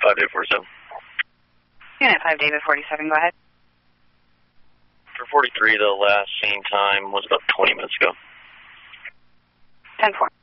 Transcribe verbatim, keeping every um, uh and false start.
five, David forty-seven. Unit five, David forty-seven, go ahead. For forty-three, the last seen time was about twenty minutes ago. ten four.